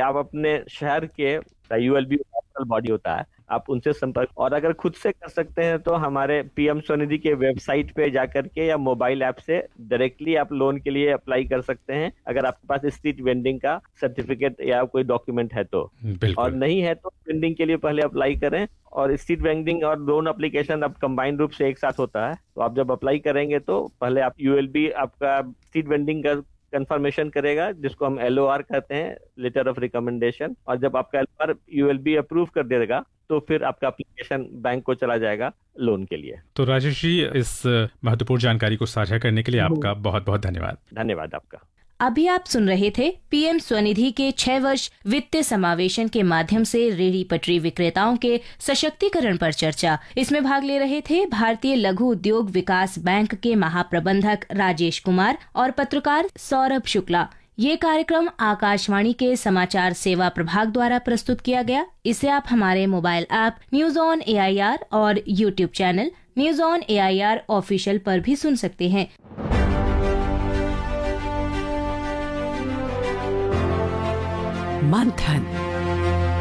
आप अपने शहर के यूएलबी बॉडी होता है, आप उनसे संपर्क, और अगर खुद से कर सकते हैं तो हमारे पीएम स्वनिधि के वेबसाइट पे जाकर के या मोबाइल ऐप से डायरेक्टली आप लोन के लिए अप्लाई कर सकते हैं, अगर आपके पास स्ट्रीट वेंडिंग का सर्टिफिकेट या कोई डॉक्यूमेंट है तो। और बिल्कुल। नहीं है तो वेंडिंग के लिए पहले अप्लाई करें, और स्ट्रीट वेंडिंग और लोन एप्लीकेशन अब कंबाइंड रूप से एक साथ होता है, तो आप जब अप्लाई करेंगे तो पहले आप यूएलबी आपका स्ट्रीट वेंडिंग का कंफर्मेशन करेगा, जिसको हम एलओआर कहते हैं, लेटर ऑफ रिकमेंडेशन, और जब आपका एलओआर यूएलबी अप्रूव कर देगा तो फिर आपका एप्लीकेशन बैंक को चला जाएगा लोन के लिए। तो राजेश जी, इस महत्वपूर्ण जानकारी को साझा करने के लिए आपका बहुत बहुत धन्यवाद। धन्यवाद आपका। अभी आप सुन रहे थे पीएम स्वनिधि के 6 वर्ष वित्तीय समावेशन के माध्यम से रेहड़ी पटरी विक्रेताओं के सशक्तिकरण पर चर्चा। इसमें भाग ले रहे थे भारतीय लघु उद्योग विकास बैंक के महाप्रबंधक राजेश कुमार और पत्रकार सौरभ शुक्ला। ये कार्यक्रम आकाशवाणी के समाचार सेवा प्रभाग द्वारा प्रस्तुत किया गया। इसे आप हमारे mobile app news on AIR और YouTube channel news on AIR official पर भी सुन सकते हैं। मंथन।